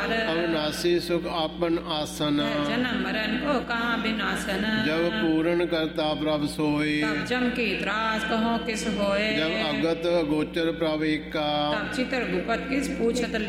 अविनाशी सुख आपन आसन, जन्म मरण को कहाँ विनाशन। जब पूर्ण करता प्रभ सोए, तब जम की त्रास कहो किस होए। जब अगत गोचर प्रभ एका, तब चितर गुपत किस पूछत